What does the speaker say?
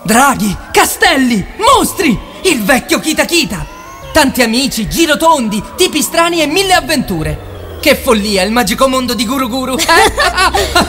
draghi, castelli, mostri, il vecchio Kita Kita. Tanti amici, girotondi, tipi strani e 1000 avventure. Che follia il magico mondo di Guru Guru.